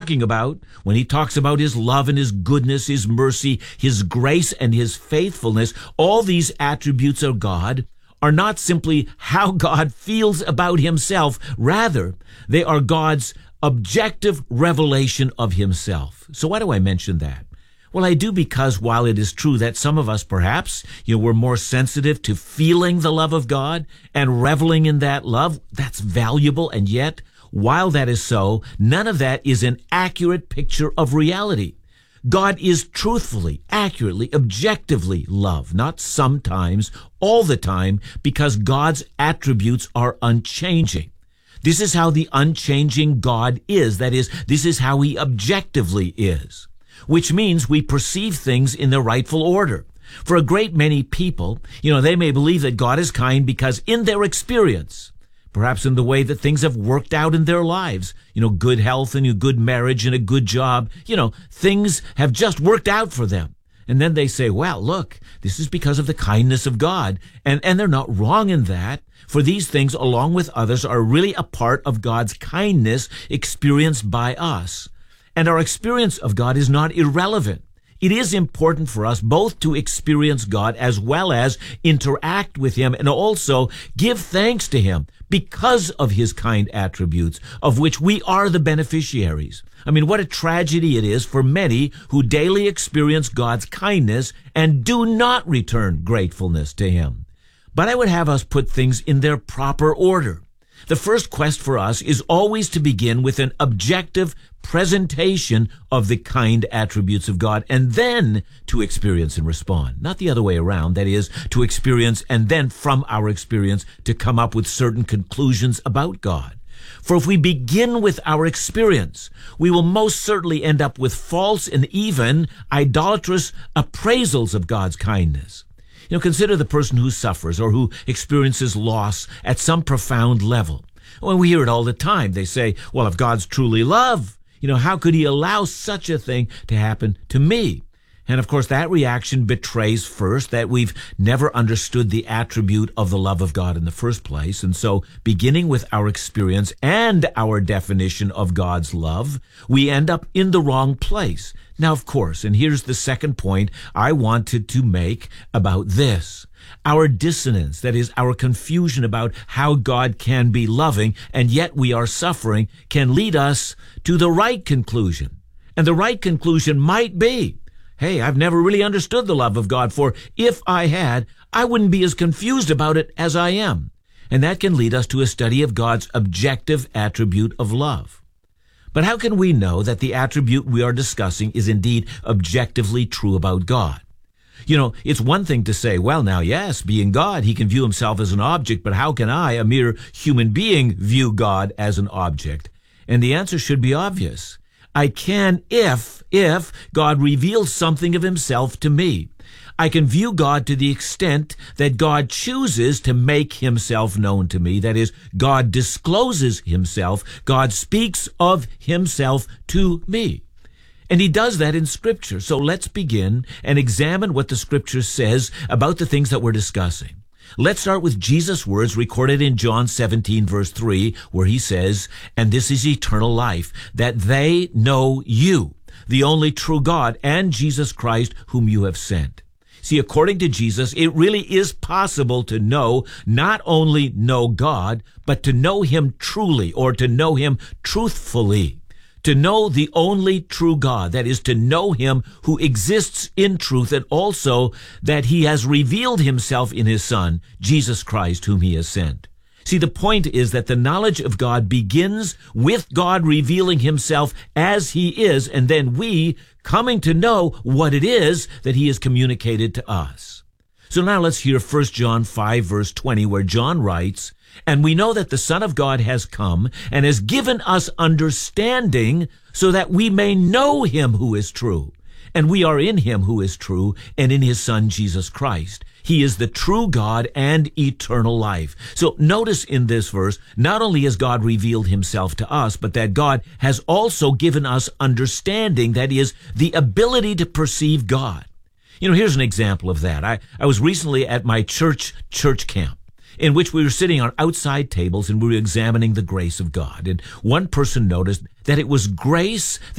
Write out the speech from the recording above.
talking about when he talks about his love and his goodness, his mercy, his grace, and his faithfulness. All these attributes of God are not simply how God feels about himself. Rather, they are God's objective revelation of himself. So why do I mention that? Well, I do because while it is true that some of us perhaps, we're more sensitive to feeling the love of God and reveling in that love, that's valuable. And yet, while that is so, none of that is an accurate picture of reality. God is truthfully, accurately, objectively love, not sometimes, all the time, because God's attributes are unchanging. This is how the unchanging God is. That is, this is how he objectively is, which means we perceive things in their rightful order. For a great many people, they may believe that God is kind because in their experience, perhaps in the way that things have worked out in their lives, good health and a good marriage and a good job, things have just worked out for them. And then they say, well, look, this is because of the kindness of God. And they're not wrong in that, for these things, along with others, are really a part of God's kindness experienced by us. And our experience of God is not irrelevant. It is important for us both to experience God as well as interact with him and also give thanks to him because of his kind attributes, of which we are the beneficiaries. I mean, what a tragedy it is for many who daily experience God's kindness and do not return gratefulness to him. But I would have us put things in their proper order. The first quest for us is always to begin with an objective presentation of the kind attributes of God and then to experience and respond. Not the other way around, that is, to experience and then from our experience to come up with certain conclusions about God. For if we begin with our experience, we will most certainly end up with false and even idolatrous appraisals of God's kindness. Consider the person who suffers or who experiences loss at some profound level. Well, we hear it all the time. They say, well, if God's truly love, how could he allow such a thing to happen to me? And of course, that reaction betrays first that we've never understood the attribute of the love of God in the first place. And so, beginning with our experience and our definition of God's love, we end up in the wrong place. Now, of course, and here's the second point I wanted to make about this. Our dissonance, that is, our confusion about how God can be loving, and yet we are suffering, can lead us to the right conclusion. And the right conclusion might be, hey, I've never really understood the love of God, for if I had, I wouldn't be as confused about it as I am. And that can lead us to a study of God's objective attribute of love. But how can we know that the attribute we are discussing is indeed objectively true about God? It's one thing to say, well, now, yes, being God, he can view himself as an object, but how can I, a mere human being, view God as an object? And the answer should be obvious. I can if God reveals something of himself to me. I can view God to the extent that God chooses to make himself known to me. That is, God discloses himself. God speaks of himself to me. And he does that in Scripture. So let's begin and examine what the Scripture says about the things that we're discussing. Let's start with Jesus' words recorded in John 17, verse 3, where he says, "And this is eternal life, that they know you, the only true God, and Jesus Christ, whom you have sent." See, according to Jesus, it really is possible to not only know God, but to know him truly, or to know him truthfully. To know the only true God, that is, to know him who exists in truth, and also that he has revealed himself in his Son, Jesus Christ, whom he has sent. See, the point is that the knowledge of God begins with God revealing himself as he is, and then we coming to know what it is that he has communicated to us. So now let's hear 1 John 5, verse 20, where John writes, "And we know that the Son of God has come and has given us understanding so that we may know him who is true. And we are in him who is true and in his Son, Jesus Christ. He is the true God and eternal life." So notice in this verse, not only has God revealed himself to us, but that God has also given us understanding, that is, the ability to perceive God. Here's an example of that. I was recently at my church camp, in which we were sitting on outside tables and we were examining the grace of God. And one person noticed that it was grace